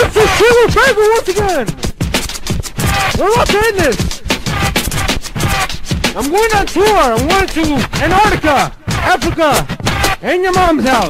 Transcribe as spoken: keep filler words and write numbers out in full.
This is Sugar Baby once again! We're Los Angeles! I'm going on tour! I'm going to Antarctica, Africa, and your mom's house!